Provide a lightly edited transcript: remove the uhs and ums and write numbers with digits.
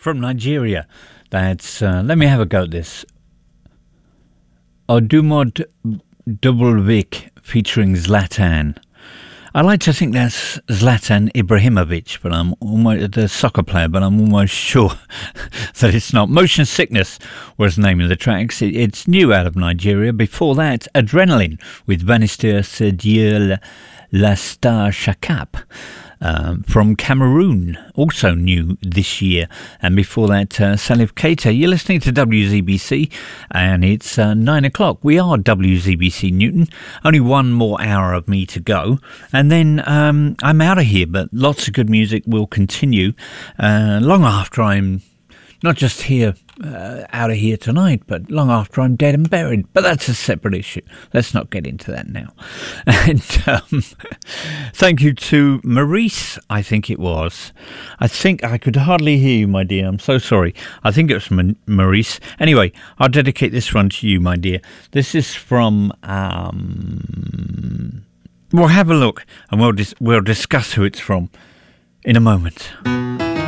from Nigeria. That's, let me have a go at this. Odumod Double Vic featuring Zlatan. I like to think that's Zlatan Ibrahimovic, but I'm almost the soccer player, but I'm almost sure that it's not. Motion Sickness was the name of the tracks. It's new out of Nigeria. Before that, Adrenaline with Bannister Sedier La Star Shakap. From Cameroon, also new this year. And before that, Salif Keita. You're listening to WZBC, and it's 9 o'clock. We are WZBC Newton. Only one more hour of me to go, and then I'm out of here. But lots of good music will continue long after I'm not just here, out of here tonight, but long after I'm dead and buried. But that's a separate issue. Let's not get into that now. And thank you to Maurice, I think it was. I think I could hardly hear you, my dear. I'm so sorry. I think it was Maurice. Anyway, I'll dedicate this one to you, my dear. This is from... we'll have a look, and we'll discuss who it's from in a moment.